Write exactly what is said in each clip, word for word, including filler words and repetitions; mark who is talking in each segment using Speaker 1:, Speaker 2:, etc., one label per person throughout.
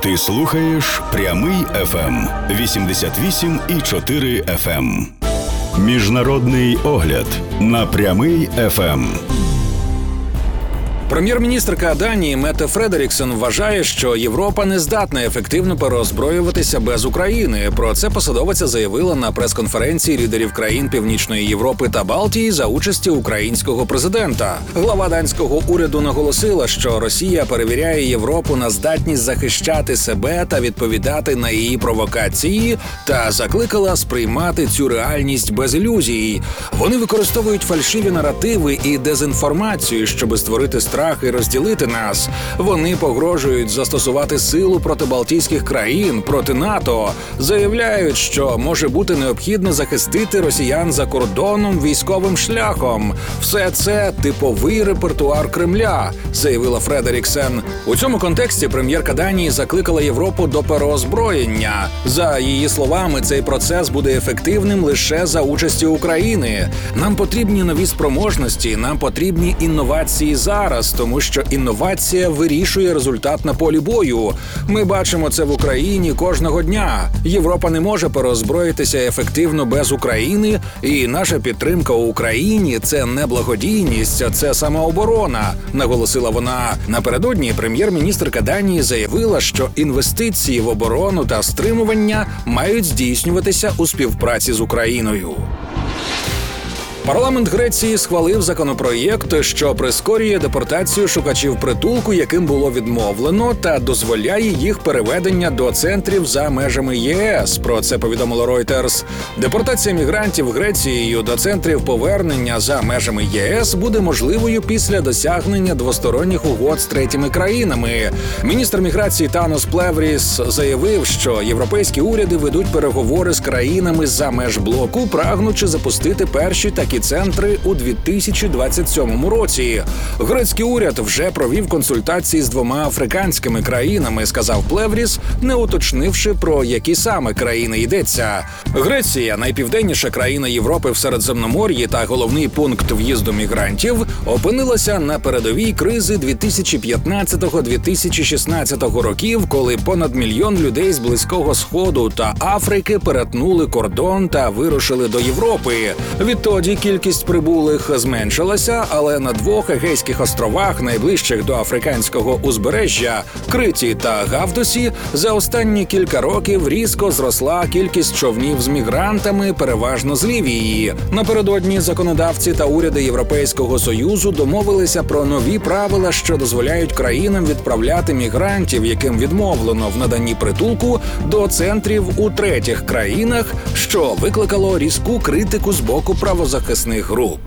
Speaker 1: Ти слухаєш Прямий еф ем вісімдесят вісім і чотири еф ем. Міжнародний огляд на Прямий еф ем.
Speaker 2: Прем'єр-міністрка Данії Метте Фредеріксен вважає, що Європа не здатна ефективно переозброюватися без України. Про це посадовиця заявила на прес-конференції лідерів країн Північної Європи та Балтії за участі українського президента. Глава данського уряду наголосила, що Росія перевіряє Європу на здатність захищати себе та відповідати на її провокації, та закликала сприймати цю реальність без ілюзій. Вони використовують фальшиві наративи і дезінформацію, щоб створити страх і розділити нас. Вони погрожують застосувати силу проти Балтійських країн, проти НАТО. Заявляють, що може бути необхідно захистити росіян за кордоном військовим шляхом. Все це типовий репертуар Кремля, заявила Фредеріксен. У цьому контексті прем'єрка Данії закликала Європу до переозброєння. За її словами, цей процес буде ефективним лише за участі України. Нам потрібні нові спроможності, нам потрібні інновації зараз, тому що інновація вирішує результат на полі бою. Ми бачимо це в Україні кожного дня. Європа не може переозброїтися ефективно без України, і наша підтримка у Україні – це не благодійність, а це самооборона, наголосила вона. Напередодні прем'єр-міністрка Данії заявила, що інвестиції в оборону та стримування мають здійснюватися у співпраці з Україною. Парламент Греції схвалив законопроєкт, що прискорює депортацію шукачів притулку, яким було відмовлено, та дозволяє їх переведення до центрів за межами ЄС. Про це повідомило Reuters. Депортація мігрантів Грецією до центрів повернення за межами ЄС буде можливою після досягнення двосторонніх угод з третіми країнами. Міністр міграції Танос Плевріс заявив, що європейські уряди ведуть переговори з країнами за меж блоку, прагнучи запустити перші такі центри у дві тисячі двадцять сьомому році. Грецький уряд вже провів консультації з двома африканськими країнами, сказав Плевріс, не уточнивши, про які саме країни йдеться. Греція – найпівденніша країна Європи в Середземномор'ї та головний пункт в'їзду мігрантів, опинилася на передовій кризи дві тисячі п'ятнадцятого - дві тисячі шістнадцятого років, коли понад мільйон людей з Близького Сходу та Африки перетнули кордон та вирушили до Європи. Відтоді кількість прибулих зменшилася, але на двох Егейських островах, найближчих до африканського узбережжя, Криті та Гавдосі, за останні кілька років різко зросла кількість човнів з мігрантами, переважно з Лівії. Напередодні законодавці та уряди Європейського Союзу домовилися про нові правила, що дозволяють країнам відправляти мігрантів, яким відмовлено в наданні притулку, до центрів у третіх країнах, що викликало різку критику з боку правозахисних груп.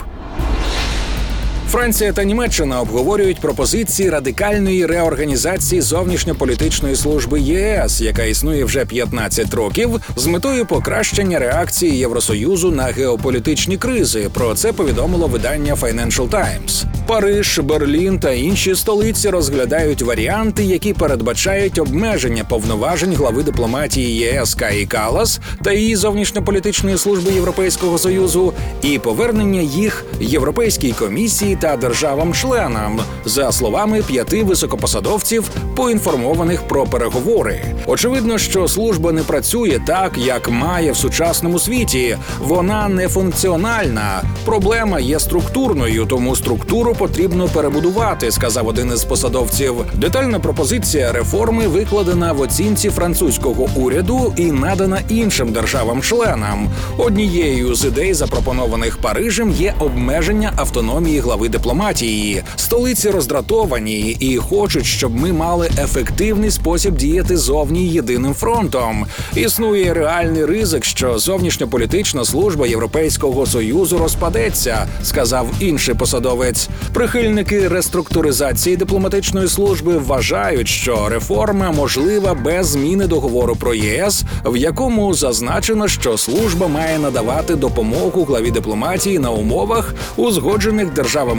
Speaker 2: Франція та Німеччина обговорюють пропозиції радикальної реорганізації зовнішньополітичної служби ЄС, яка існує вже п'ятнадцять років, з метою покращення реакції Євросоюзу на геополітичні кризи. Про це повідомило видання Financial Times. Париж, Берлін та інші столиці розглядають варіанти, які передбачають обмеження повноважень глави дипломатії ЄС Каї Каллас та її зовнішньополітичної служби Європейського Союзу і повернення їх Європейській комісії та державам-членам, за словами п'яти високопосадовців, поінформованих про переговори. Очевидно, що служба не працює так, як має в сучасному світі. Вона не функціональна. Проблема є структурною, тому структуру потрібно перебудувати, сказав один із посадовців. Детальна пропозиція реформи викладена в оцінці французького уряду і надана іншим державам-членам. Однією з ідей, запропонованих Парижем, є обмеження автономії глави дипломатії. Столиці роздратовані і хочуть, щоб ми мали ефективний спосіб діяти зовні єдиним фронтом. Існує реальний ризик, що зовнішньополітична служба Європейського Союзу розпадеться, сказав інший посадовець. Прихильники реструктуризації дипломатичної служби вважають, що реформа можлива без зміни договору про ЄС, в якому зазначено, що служба має надавати допомогу главі дипломатії на умовах, узгоджених державами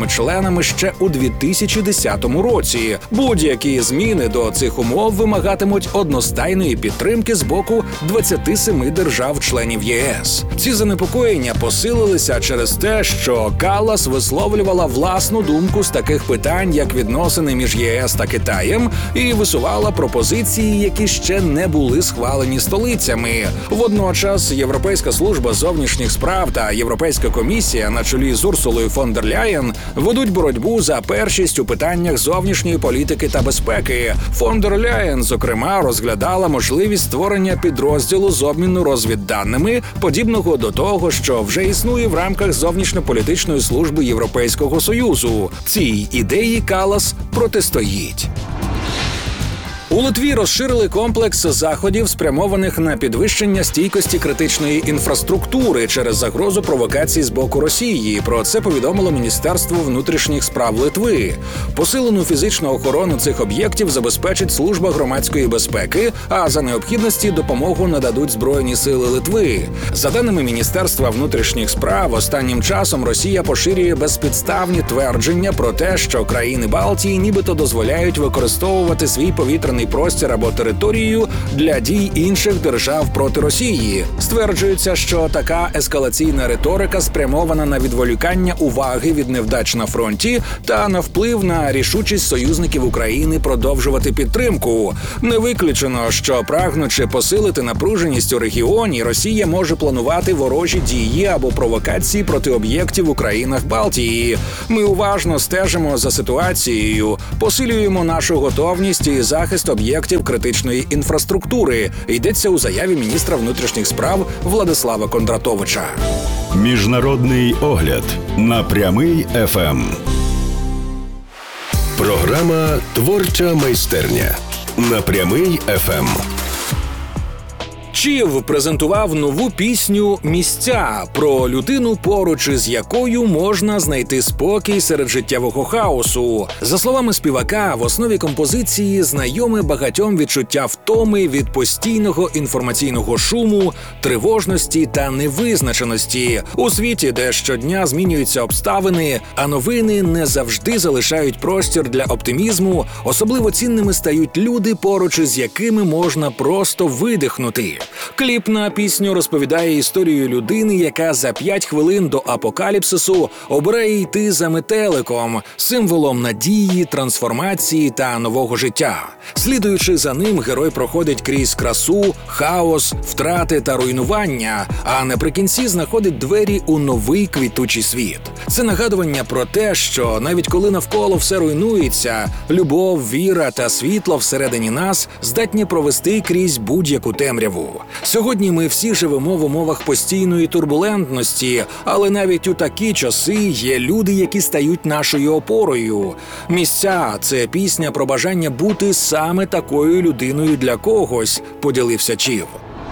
Speaker 2: державами-членами ще у дві тисячі десятому році. Будь-які зміни до цих умов вимагатимуть одностайної підтримки з боку двадцяти семи держав-членів ЄС. Ці занепокоєння посилилися через те, що Каллас висловлювала власну думку з таких питань, як відносини між ЄС та Китаєм, і висувала пропозиції, які ще не були схвалені столицями. Водночас Європейська служба зовнішніх справ та Європейська комісія на чолі з Урсулою фон дер Ляєн ведуть боротьбу за першість у питаннях зовнішньої політики та безпеки. Фон дер Ляєн, зокрема, розглядала можливість створення підрозділу з обміну розвідданими, подібного до того, що вже існує в рамках зовнішньополітичної служби Європейського Союзу. Цій ідеї Каллас протистоїть. У Литві розширили комплекс заходів, спрямованих на підвищення стійкості критичної інфраструктури через загрозу провокацій з боку Росії. Про це повідомило Міністерство внутрішніх справ Литви. Посилену фізичну охорону цих об'єктів забезпечить Служба громадської безпеки, а за необхідності допомогу нададуть Збройні сили Литви. За даними Міністерства внутрішніх справ, останнім часом Росія поширює безпідставні твердження про те, що країни Балтії нібито дозволяють використовувати свій повітряний простір або територію для дій інших держав проти Росії. Стверджується, що така ескалаційна риторика спрямована на відволікання уваги від невдач на фронті та на вплив на рішучість союзників України продовжувати підтримку. Не виключено, що, прагнучи посилити напруженість у регіоні, Росія може планувати ворожі дії або провокації проти об'єктів у країнах Балтії. Ми уважно стежимо за ситуацією, посилюємо нашу готовність і захист об'єктів критичної інфраструктури, йдеться у заяві міністра внутрішніх справ Владислава Кондратовича.
Speaker 1: Міжнародний огляд на Прямий еф ем. Програма «Творча майстерня» на Прямий еф ем.
Speaker 2: Чів презентував нову пісню «Місця» про людину, поруч із якою можна знайти спокій серед життєвого хаосу. За словами співака, в основі композиції знайоме багатьом відчуття втоми від постійного інформаційного шуму, тривожності та невизначеності. У світі, де щодня змінюються обставини, а новини не завжди залишають простір для оптимізму, особливо цінними стають люди, поруч із якими можна просто видихнути. Кліп на пісню розповідає історію людини, яка за п'ять хвилин до апокаліпсису обирає йти за метеликом, символом надії, трансформації та нового життя. Слідуючи за ним, герой проходить крізь красу, хаос, втрати та руйнування, а наприкінці знаходить двері у новий квітучий світ. Це нагадування про те, що навіть коли навколо все руйнується, любов, віра та світло всередині нас здатні провести крізь будь-яку темряву. Сьогодні ми всі живемо в умовах постійної турбулентності, але навіть у такі часи є люди, які стають нашою опорою. «Місця» – це пісня про бажання бути саме такою людиною для когось, поділився Чів.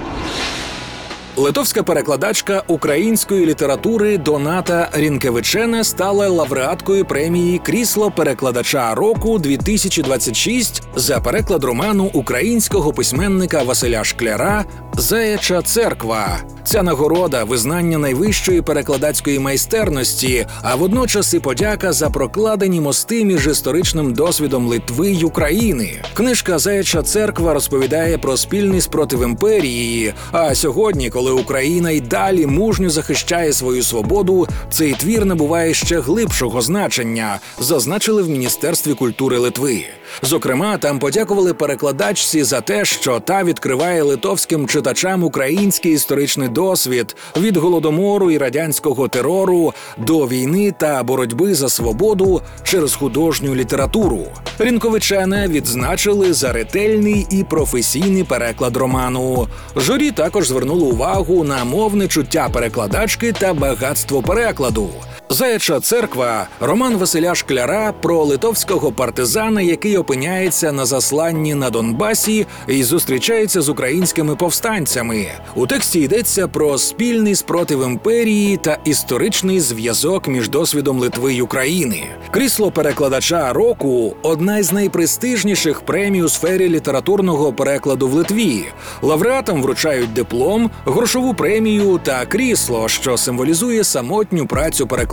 Speaker 2: Литовська перекладачка української літератури Доната Рінкевичене стала лауреаткою премії «Крісло перекладача року дві тисячі двадцять шість» за переклад роману українського письменника Василя Шкляра «Заяча церква». Ця нагорода – визнання найвищої перекладацької майстерності, а водночас і подяка за прокладені мости між історичним досвідом Литви й України. Книжка «Заяча церква» розповідає про спільний спротив імперії, а сьогодні, коли Україна й далі мужньо захищає свою свободу, цей твір набуває ще глибшого значення, зазначили в Міністерстві культури Литви. Зокрема, там подякували перекладачці за те, що та відкриває литовським читачам український історичний досвід від Голодомору і радянського терору до війни та боротьби за свободу через художню літературу. Рінковичене відзначили за ретельний і професійний переклад роману. Журі також звернуло увагу на мовне чуття перекладачки та багатство перекладу. «Заяча церква» – роман Василя Шкляра про литовського партизана, який опиняється на засланні на Донбасі і зустрічається з українськими повстанцями. У тексті йдеться про спільний спротив імперії та історичний зв'язок між досвідом Литви й України. «Крісло перекладача року» – одна із найпрестижніших премій у сфері літературного перекладу в Литві. Лауреатам вручають диплом, грошову премію та крісло, що символізує самотню працю перекладача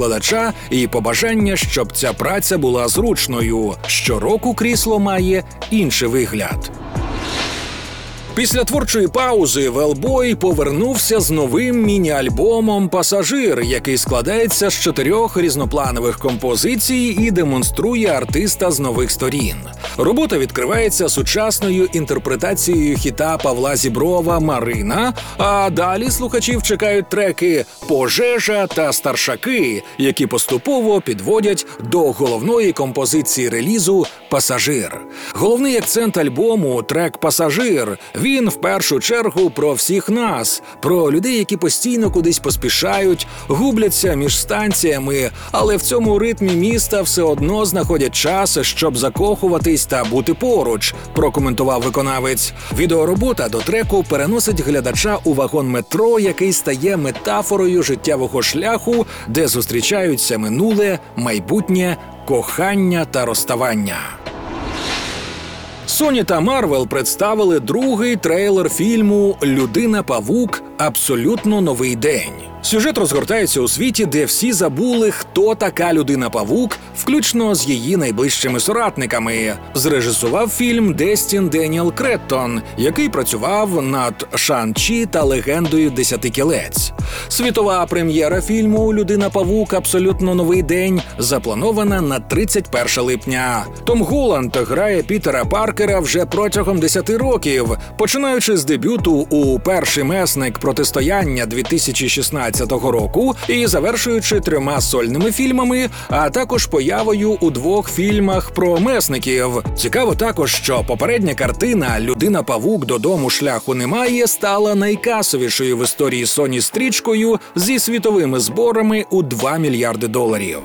Speaker 2: викладача і побажання, щоб ця праця була зручною. Щороку крісло має інший вигляд. Після творчої паузи Велбой повернувся з новим міні-альбомом «Пасажир», який складається з чотирьох різнопланових композицій і демонструє артиста з нових сторін. Робота відкривається сучасною інтерпретацією хіта Павла Зіброва «Марина», а далі слухачів чекають треки «Пожежа» та «Старшаки», які поступово підводять до головної композиції релізу «Пасажир». Головний акцент альбому – трек «Пасажир». Він в першу чергу про всіх нас, про людей, які постійно кудись поспішають, губляться між станціями, але в цьому ритмі міста все одно знаходять час, щоб закохуватись та бути поруч, прокоментував виконавець. Відеоробота до треку переносить глядача у вагон метро, який стає метафорою життєвого шляху, де зустрічаються минуле, майбутнє, кохання та розставання. Sony та Marvel представили другий трейлер фільму «Людина-павук. Абсолютно новий день». Сюжет розгортається у світі, де всі забули, хто така Людина-павук, включно з її найближчими соратниками. Зрежисував фільм Дестін Деніел Креттон, який працював над «Шан-Чі» та «Легендою Десяти кілець». Світова прем'єра фільму «Людина-павук. Абсолютно новий день» запланована на тридцять перше липня. Том Голланд грає Пітера Паркера вже протягом десяти років, починаючи з дебюту у «Перший месник. Протистояння» дві тисячі шістнадцятого року і завершуючи трьома сольними фільмами, а також появою у двох фільмах про месників. Цікаво також, що попередня картина «Людина-павук. Додому шляху немає» стала найкасовішою в історії Sony стрічкою зі світовими зборами у два мільярди доларів.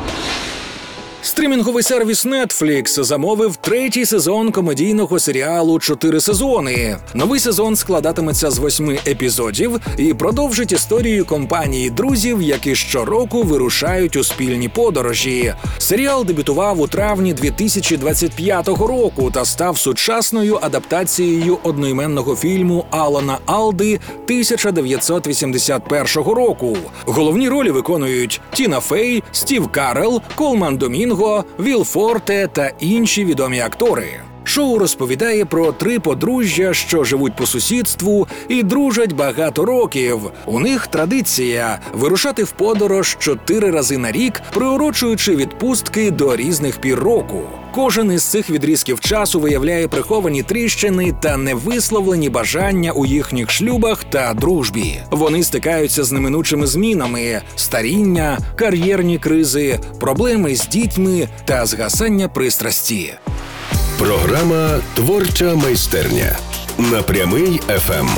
Speaker 2: Стрімінговий сервіс Netflix замовив третій сезон комедійного серіалу «Чотири сезони». Новий сезон складатиметься з восьми епізодів і продовжить історію компанії друзів, які щороку вирушають у спільні подорожі. Серіал дебютував у травні дві тисячі двадцять п'ятого року та став сучасною адаптацією одноіменного фільму Алана Алди тисяча дев'ятсот вісімдесят першого року. Головні ролі виконують Тіна Фей, Стів Карелл, Колман Домінго, Вілл Форте та інші відомі актори. Шоу розповідає про три подружжя, що живуть по сусідству і дружать багато років. У них традиція – вирушати в подорож чотири рази на рік, приурочуючи відпустки до різних пір року. Кожен із цих відрізків часу виявляє приховані тріщини та невисловлені бажання у їхніх шлюбах та дружбі. Вони стикаються з неминучими змінами – старіння, кар'єрні кризи, проблеми з дітьми та згасання пристрасті.
Speaker 1: Програма «Творча майстерня» на Прямий еф ем.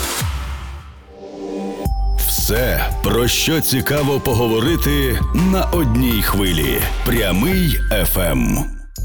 Speaker 1: Все, про що цікаво поговорити на одній хвилі. Прямий еф ем.